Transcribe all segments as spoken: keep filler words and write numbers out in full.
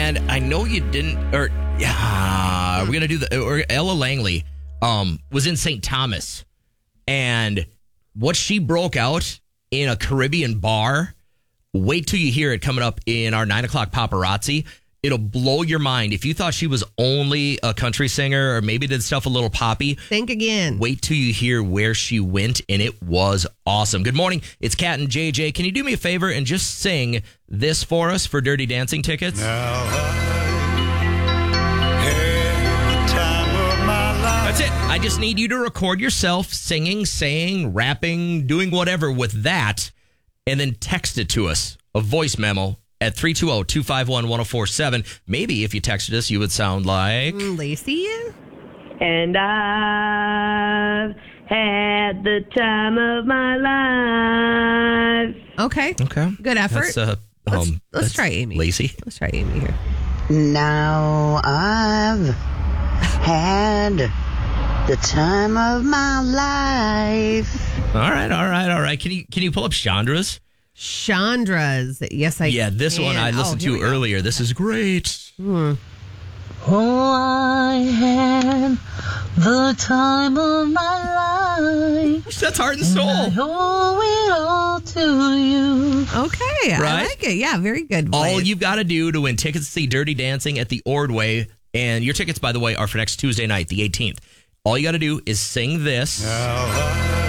And I know you didn't, or yeah, we're gonna do the. Or Ella Langley um, was in Saint Thomas, and what she broke out in a Caribbean bar. Wait till you hear it coming up in our nine o'clock paparazzi. It'll blow your mind. If you thought she was only a country singer or maybe did stuff a little poppy, think again. Wait till you hear where she went, and it was awesome. Good morning. It's Kat and J J. Can you do me a favor and just sing this for us for Dirty Dancing tickets? Now I had the time of my life. That's it. I just need you to record yourself singing, saying, rapping, doing whatever with that, and then text it to us, a voice memo. At three two zero, two five one, one zero four seven. Maybe if you texted us, you would sound like... Lacey? And I've had the time of my life. Okay. Okay. Good effort. That's, uh, let's um, let's that's try Amy. Lacey. Let's try Amy here. Now I've had the time of my life. All right, all right, all right. Can you can you pull up Chandra's? Chandra's. Yes, I Yeah, this can. one I listened oh, here to we go. earlier. This is great. Hmm. Oh, I had the time of my life. That's heart and soul. I owe it all to you. Okay, I Right? like it. Yeah, very good. All voice. you've got to do to win tickets to see Dirty Dancing at the Ordway, and your tickets, by the way, are for next Tuesday night, the eighteenth. All you got to do is sing this. Now I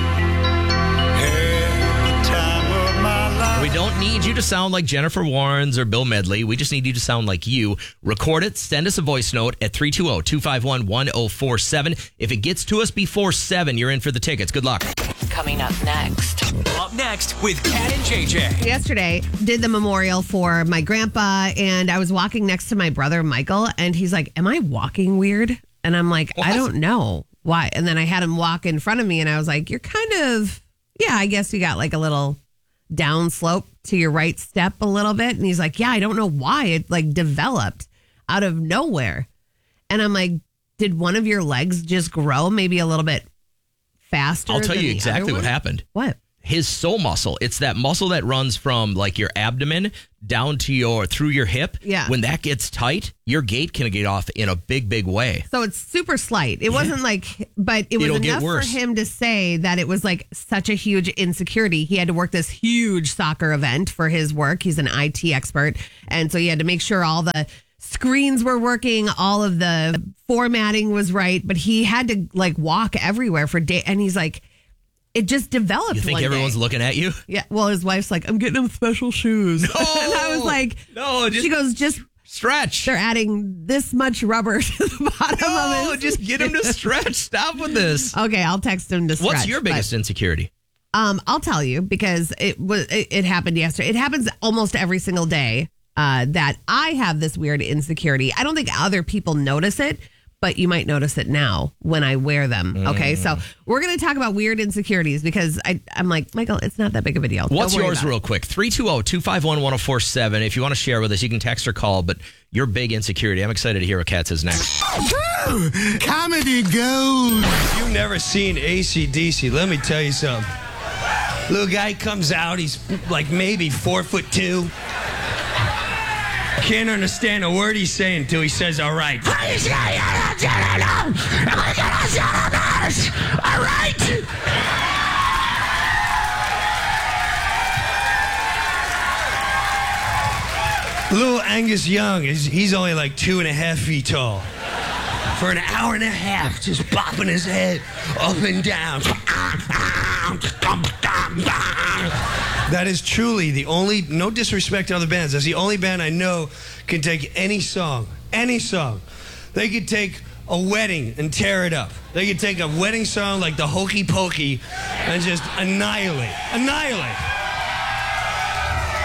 had the time of my life. We don't need you to sound like Jennifer Warnes or Bill Medley. We just need you to sound like you. Record it. Send us a voice note at three two zero, two five one, one zero four seven. If it gets to us before seven, you're in for the tickets. Good luck. Coming up next. Up next with Kat and J J. Yesterday, did the memorial for my grandpa, and I was walking next to my brother, Michael, and he's like, am I walking weird? And I'm like, What? I don't know why. And then I had him walk in front of me, and I was like, you're kind of, yeah, I guess you got like a little down slope to your right step a little bit. And he's like, yeah, I don't know why. It like developed out of nowhere. And I'm like, did one of your legs just grow maybe a little bit faster? I'll tell than you the exactly other what one? happened. What? His soul muscle. It's that muscle that runs from like your abdomen down to your through your hip. Yeah. When that gets tight, your gait can get off in a big, big way. So it's super slight. It wasn't like, but it was It'll get enough for worse. him to say that it was like such a huge insecurity. He had to work this huge soccer event for his work. He's an I T expert. And so he had to make sure all the screens were working, all of the formatting was right, but he had to like walk everywhere for day. And he's like, it just developed. You think one everyone's day. looking at you? Yeah. Well, his wife's like, I'm getting him special shoes. No! And I was like, No, just she goes, just stretch. they're adding this much rubber to the bottom No, of it. just get him to stretch. Stop with this. Okay, I'll text him to stretch. What's your but- biggest insecurity? Um, I'll tell you because it was it, it happened yesterday. It happens almost every single day uh, that I have this weird insecurity. I don't think other people notice it, but you might notice it now when I wear them. Okay, so we're going to talk about weird insecurities because I, I'm like, Michael, it's not that big of a deal. What's Don't worry yours about it. real quick? three two zero, two five one, one zero four seven. If you want to share with us, you can text or call, but your big insecurity. I'm excited to hear what Kat says next. Comedy gold. You've never seen A C D C, let me tell you something. Little guy comes out, he's like maybe four foot two. Can't understand a word he's saying until he says, all right. All right. Little Angus Young, is he's only like two and a half feet tall. For an hour and a half, just bopping his head up and down. That is truly the only, no disrespect to other bands, that's the only band I know can take any song, any song. They could take a wedding and tear it up. They could take a wedding song like the Hokey Pokey and just annihilate, annihilate.